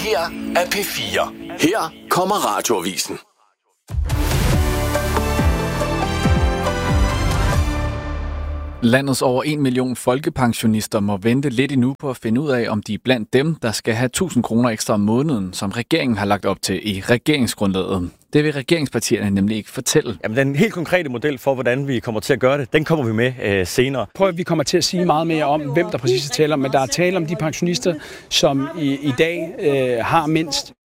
her er P4. Her kommer Radioavisen. Landets over 1 million folkepensionister må vente lidt endnu på at finde ud af, om de er blandt dem, der skal have 1.000 kroner ekstra om måneden, som regeringen har lagt op til i regeringsgrundlaget. Det vil regeringspartierne nemlig ikke fortælle. Jamen, den helt konkrete model for, hvordan vi kommer til at gøre det, den kommer vi med senere. Prøv at vi kommer til at sige meget mere om, hvem der præcis er tale om, men der er tale om de pensionister, som i dag har mindst.